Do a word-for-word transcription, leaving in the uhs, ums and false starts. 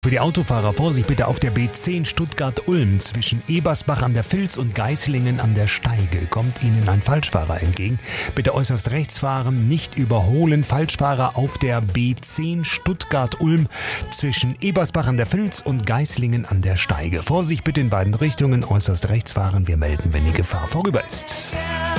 Für die Autofahrer Vorsicht bitte auf der B zehn Stuttgart-Ulm zwischen Ebersbach an der Vils und Geislingen an der Steige. Kommt Ihnen ein Falschfahrer entgegen, bitte äußerst rechts fahren, nicht überholen. Falschfahrer auf der B zehn Stuttgart-Ulm zwischen Ebersbach an der Vils und Geislingen an der Steige. Vorsicht bitte in beiden Richtungen, äußerst rechts fahren. Wir melden, wenn die Gefahr vorüber ist.